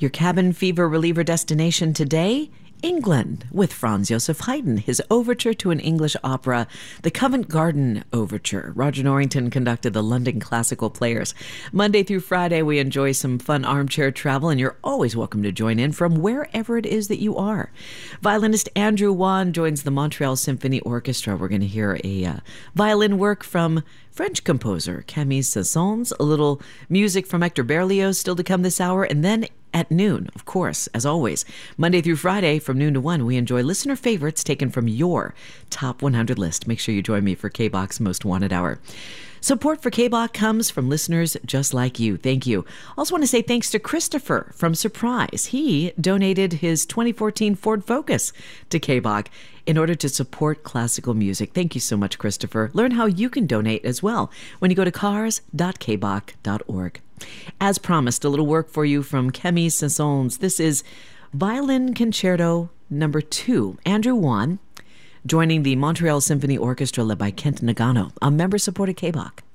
Your cabin fever reliever destination today? England, with Franz Joseph Haydn, his overture to an English opera, the Covent Garden Overture. Roger Norrington conducted the London Classical Players. Monday through Friday, we enjoy some fun armchair travel, and you're always welcome to join in from wherever it is that you are. Violinist Andrew Wan joins the Montreal Symphony Orchestra. We're going to hear a violin work from French composer Camille Saint-Saëns, a little music from Hector Berlioz still to come this hour, and then at noon, of course, as always, Monday through Friday from noon to 1, we enjoy listener favorites taken from your top 100 list. Make sure you join me for K-Bach's Most Wanted Hour. Support for K-Bach comes from listeners just like you. Thank you. Also want to say thanks to Christopher from Surprise. He donated his 2014 Ford Focus to K-Bach in order to support classical music. Thank you so much, Christopher. Learn how you can donate as well when you go to cars.kbach.org. As promised, a little work for you from Camille Saint-Saëns. This is Violin Concerto No. 2. Andrew Wan joining the Montreal Symphony Orchestra led by Kent Nagano, a member-supported K-Bach.